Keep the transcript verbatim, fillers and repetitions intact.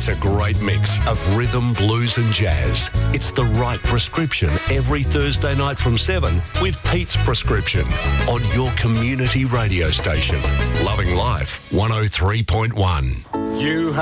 It's a great mix of rhythm, blues and jazz. It's the right prescription every Thursday night from seven with Pete's Prescription on your community radio station. Loving Life one oh three point one. You